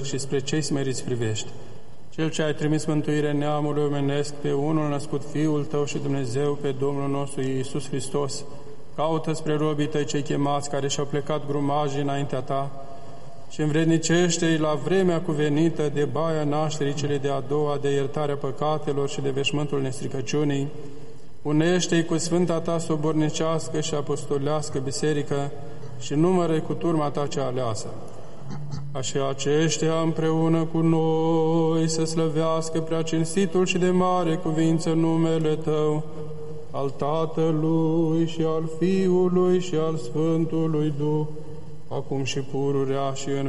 și spre cei smeriți privești. Cel ce ai trimis mântuire neamului omenesc pe unul născut Fiul Tău și Dumnezeu, pe Domnul nostru Iisus Hristos, caută spre robii Tăi cei chemați, care și-au plecat grumajii înaintea Ta, și învrednicește-i la vremea cuvenită de baia nașterii cele de-a doua, de iertarea păcatelor și de veșmântul nestricăciunii. Unește-i cu sfânta Ta sobornicească și apostolească biserică și numără cu turma Ta cea aleasă. Așa aceștia împreună cu noi să slăvească prea cinstitul și de mare cuvință numele Tău, al Tatălui și al Fiului și al Sfântului Duh, acum și pururea și în